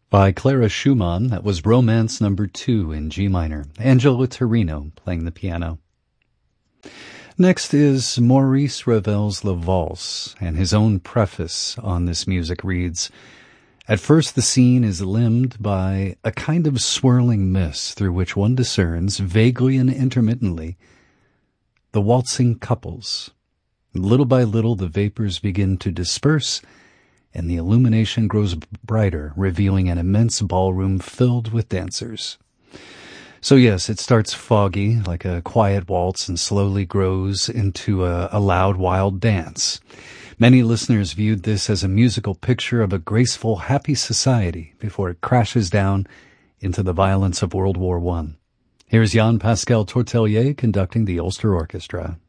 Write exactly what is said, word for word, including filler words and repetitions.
By Clara Schumann, that was Romance Number Two in G minor. Angelo Torino playing the piano. Next is Maurice Ravel's La Valse, and his own preface on this music reads, "At first the scene is limned by a kind of swirling mist through which one discerns, vaguely and intermittently, the waltzing couples. Little by little the vapors begin to disperse, and the illumination grows brighter, revealing an immense ballroom filled with dancers." So yes, it starts foggy, like a quiet waltz, and slowly grows into a, a loud, wild dance. Many listeners viewed this as a musical picture of a graceful, happy society before it crashes down into the violence of World War One. Here's Jan Pascal Tortelier conducting the Ulster Orchestra.